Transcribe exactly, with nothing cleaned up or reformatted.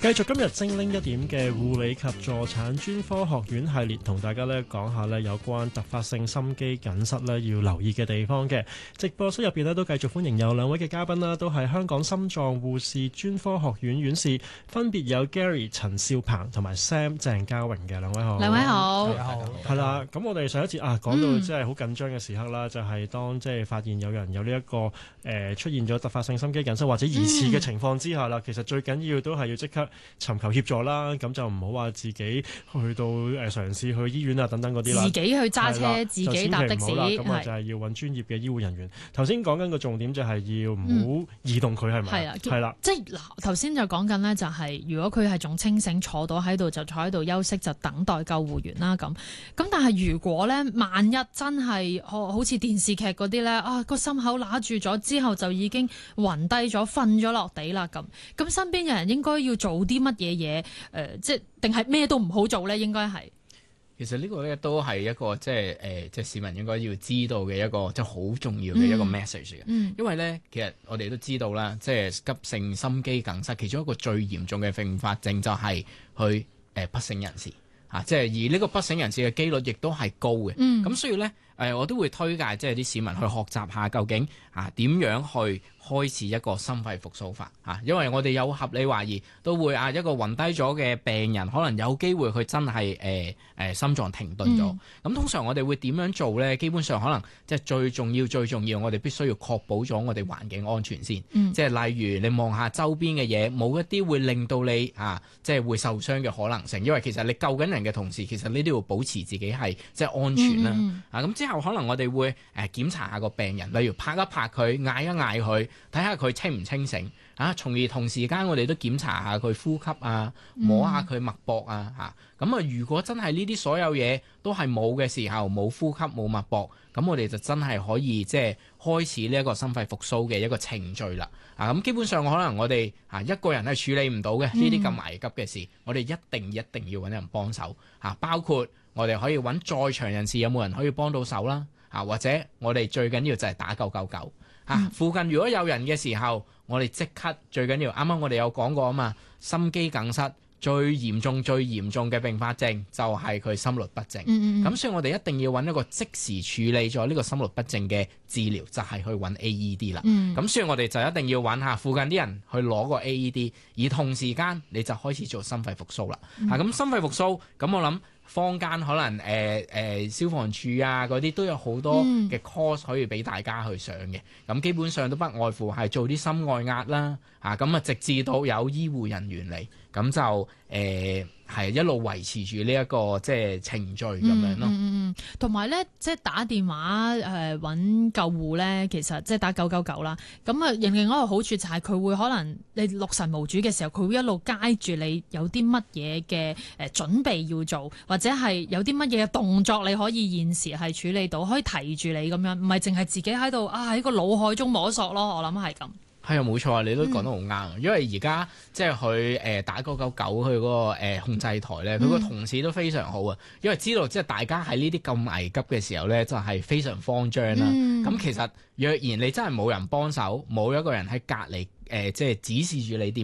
繼續今日精靈一點嘅護理及助產專科學院系列，同大家咧講下咧有關突發性心肌梗塞咧要留意嘅地方嘅。直播室入邊咧都繼續歡迎有兩位嘅嘉賓啦，都係香港心臟護士專科學院院士，分別有 Gary 陳少鵬同埋 Sam 鄭家榮嘅。兩位好。 兩位好。 大家好。係啦，咁我哋上一節啊講到即係好緊張嘅時刻啦，嗯、就係當即係發現有人有呢、這、一個誒、呃、出現咗突發性心肌梗塞或者疑似嘅情況之下啦，嗯、其實最緊要都係要即刻尋求協助啦，咁就唔好話自己去到誒、呃、嘗試去醫院啊等等嗰啲啦， 自己去揸車，自己搭的士， 咁啊就係要揾專業嘅醫護人員。頭先講緊個重點就係要唔好移動佢係咪？係啊，係啦， 即係嗱頭先就講緊呢，就係如果佢係仲清醒坐到喺度，就坐喺度休息，就等待救護員啦咁。咁但係如果咧萬一真係好似電視劇嗰啲咧啊個心口揦住咗之後就已經暈低咗瞓咗落地啦咁，咁身邊嘅人應該要做啲乜嘢嘢？誒、呃，即係定係咩都唔好做咧？應該係。 其實呢個咧都係一個即係誒，即係市民應該要知道嘅一個即係好重要嘅一個 message 嘅。嗯、因為咧，其實我哋都知道啦，即係急性心肌梗塞其中一個最嚴重嘅併發症就係去誒、呃、不省人事嚇，即係而呢個不省人事嘅機率亦都係高嘅。咁、嗯、所以咧誒、呃，我都會推介即係啲市民去學習下究竟啊點樣去開始一個心肺復甦法嚇，因為我哋有合理懷疑都會啊一個暈低咗嘅病人，可能有機會佢真係誒誒心臟停頓咗。咁、嗯、通常我哋會點樣做咧？基本上可能即係最重要最重要，我哋必須要確保咗我哋環境安全先。嗯、即係例如你望下周邊嘅嘢，冇一啲會令到你啊即係會受傷嘅可能性。因為其實你救緊人嘅同時，其實你都要保持自己係即係安全啦。嗯、啊咁之後可能我哋會誒檢查下個病人，例如拍一拍佢，嗌一嗌佢。睇下佢清唔清醒啊，從而同時間我哋都檢查下佢呼吸啊，摸下佢脈搏啊嚇。咁啊，如果真係呢啲所有嘢都係冇嘅時候，冇呼吸冇脈搏，咁我哋就真係可以即係開始呢一個心肺復甦嘅一個程序啦。啊，咁基本上可能我哋啊一個人係處理唔到嘅呢啲咁危急嘅事，嗯、我哋一定一定要揾人幫手嚇，包括我哋可以揾在場人士有冇人可以幫到手啦，啊或者我哋最緊要就係打九九九。啊！附近如果有人嘅時候，我哋即刻最緊要。啱啱我哋有講過啊嘛，心肌梗塞最嚴重、最嚴重嘅併發症就係佢心律不正。咁、嗯嗯、所以我哋一定要揾一個即時處理咗呢個心律不正嘅治療，就係、是、去揾 A E D 啦。咁、嗯、所以我哋就一定要揾下附近啲人去攞個 A E D，而同時間你就開始做心肺復甦啦。嗯、啊，咁心肺復甦，咁我諗。坊間可能誒誒、呃呃、消防處啊嗰啲都有好多嘅 course 可以俾大家去上嘅，咁、嗯、基本上都不外乎係做啲心外壓啦，啊咁啊直至到有醫護人員嚟，咁就誒係、呃、一路維持住呢一個即係程序咁樣咯。 嗯嗯，同埋咧即係打電話誒揾、呃、救護咧，其實即係打九九九啦。咁啊，另另一個好處就係佢會可能你六神無主嘅時候，佢會一路街住你有啲乜嘢嘅誒準備要做，或者係有啲乜嘢嘅動作你可以現時係處理到，可以提住你咁樣，唔係淨係自己喺度啊喺個腦海中摸索咯。我諗係咁。 係啊，冇錯啊，你都講得好啱。嗯、因為而家即係佢誒打九九九去嗰個誒控制台咧，佢個、嗯、同事都非常好啊。因為知道即係大家喺呢啲咁危急嘅時候咧，就係、是、非常慌張啦。咁、嗯、其實若然你真係冇人幫手，冇一個人喺隔離誒，即係指示住你點